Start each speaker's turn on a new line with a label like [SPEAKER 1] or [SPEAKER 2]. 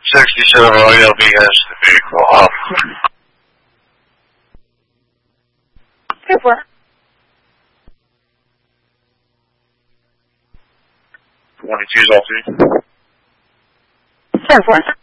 [SPEAKER 1] 67 Royal B has the vehicle off.
[SPEAKER 2] 10-4.
[SPEAKER 1] 22's off.
[SPEAKER 2] 10-4.